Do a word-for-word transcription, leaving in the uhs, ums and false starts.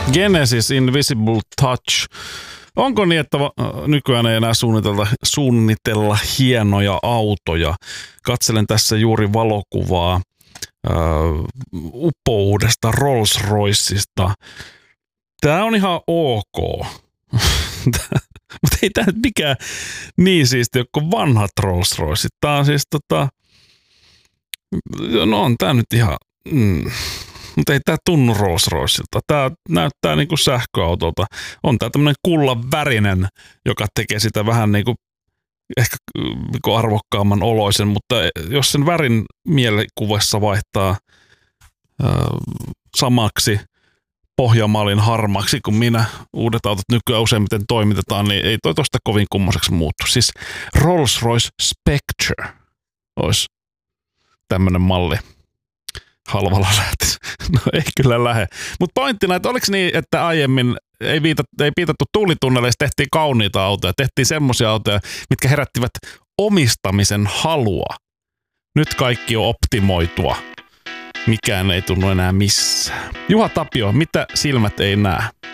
Genesis Invisible Touch. Onko niin, että nykyään ei enää suunnitella, suunnitella hienoja autoja? Katselen tässä juuri valokuvaa äh, upouudesta Rolls-Roycesta. Tämä on ihan ok. Mutta ei tämä nyt mikään niin siistiä kuin vanhat Rolls-Roycet. Tämä on siis tota... No on tämä nyt ihan... Mm. Mutta ei tämä tunnu Rolls-Roycelta. Tämä näyttää niinku sähköautolta. On tämä tämmöinen kullan värinen, joka tekee sitä vähän niinku ehkä niinku arvokkaamman oloisen, mutta jos sen värin mielikuvassa vaihtaa äh, samaksi pohjamaalin harmaksi kuin minä, uudet autot nykyään useimmiten toimitetaan, niin ei toi tosta kovin kummoiseksi muuttu. Siis Rolls-Royce Spectre olisi tämmöinen malli. Halvalla lähtisi. No ei kyllä lähde. Mutta pointtina, että oliko niin, että aiemmin ei, viitat, ei piitattu tuulitunneleissa, tehtiin kauniita autoja, tehtiin semmoisia autoja, mitkä herättivät omistamisen halua. Nyt kaikki on optimoitua. Mikään ei tunnu enää missään. Juha Tapio, mitä silmät ei näe?